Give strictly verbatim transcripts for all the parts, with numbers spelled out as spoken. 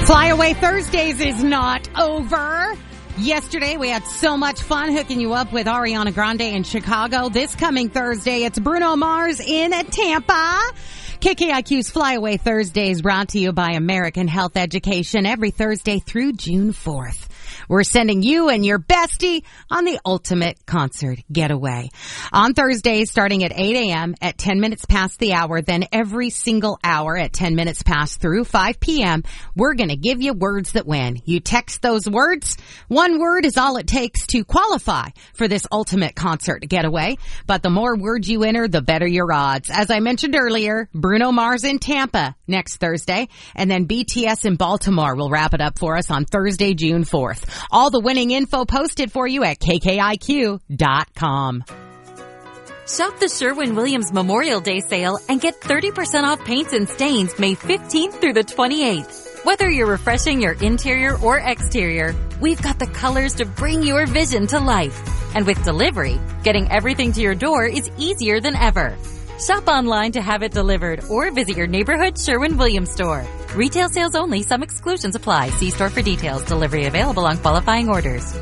Flyaway Thursdays is not over. Yesterday, we had so much fun hooking you up with Ariana Grande in Chicago. This coming Thursday, it's Bruno Mars in Tampa. K K I Q's Flyaway Thursdays brought to you by American Health Education every Thursday through June fourth. We're sending you and your bestie on the ultimate concert getaway. On Thursdays, starting at eight a.m. at ten minutes past the hour, then every single hour at ten minutes past through five p.m., we're going to give you words that win. You text those words. One word is all it takes to qualify for this ultimate concert getaway. But the more words you enter, the better your odds. As I mentioned earlier, Bruno Mars in Tampa next Thursday, and then B T S in Baltimore will wrap it up for us on Thursday, June fourth. All the winning info posted for you at K K I Q dot com. Shop the Sherwin-Williams Memorial Day sale and get thirty percent off paints and stains May fifteenth through the twenty-eighth. Whether you're refreshing your interior or exterior, we've got the colors to bring your vision to life. And with delivery, getting everything to your door is easier than ever. Shop online to have it delivered or visit your neighborhood Sherwin-Williams store. Retail sales only. Some exclusions apply. See store for details. Delivery available on qualifying orders.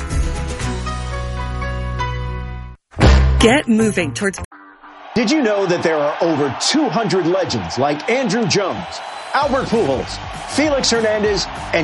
Get moving towards... Did you know that there are over two hundred legends like Andrew Jones, Albert Pujols, Felix Hernandez, and